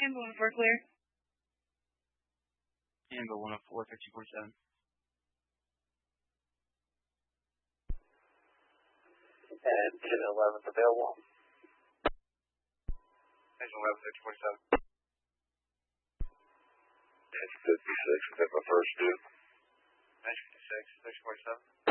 Amber 104 clear. Amber 104, 5247. And 1011's available. Station 11, 5247. 1056, is that my first due? 956, 647.